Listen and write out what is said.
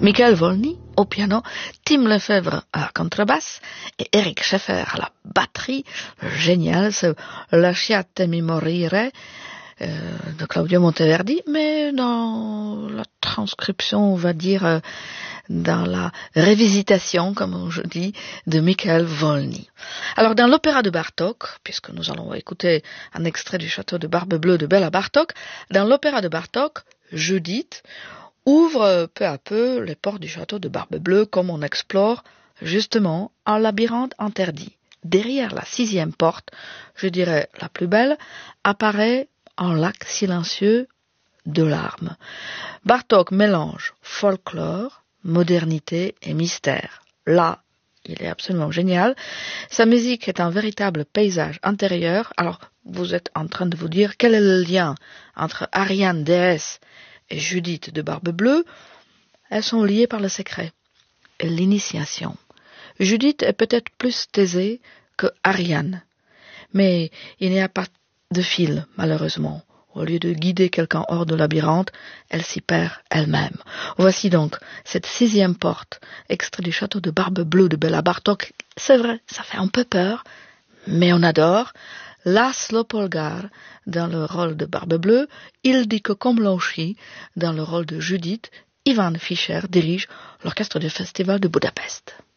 Michael Volny au piano, Tim Lefebvre à la contrebasse et Eric Scheffer à la batterie. Génial, c'est Lasciate mi morire de Claudio Monteverdi, mais dans la transcription, on va dire, dans la révisitation, comme je dis, de Michael Volny. Alors, dans l'opéra de Bartók, puisque nous allons écouter un extrait du château de Barbe Bleue de Béla Bartók, dans l'opéra de Bartók, Judith ouvre peu à peu les portes du château de Barbe Bleue, comme on explore justement un labyrinthe interdit. Derrière la 6e porte, je dirais la plus belle, apparaît un lac silencieux de larmes. Bartók mélange folklore, modernité et mystère. Là, il est absolument génial. Sa musique est un véritable paysage intérieur. Alors, vous êtes en train de vous dire quel est le lien entre Ariane, déesse, et Judith de Barbe Bleue. Elles sont liées par le secret et l'initiation. Judith est peut-être plus taisée que Ariane, mais il n'y a pas de fil, malheureusement. Au lieu de guider quelqu'un hors du labyrinthe, elle s'y perd elle-même. Voici donc cette 6e porte, extrait du château de Barbe Bleue de Béla Bartók. C'est vrai, ça fait un peu peur, mais on adore. László Polgár dans le rôle de Barbe Bleue, Ildikó Komlósi dans le rôle de Judith. Ivan Fischer dirige l'orchestre du Festival de Budapest.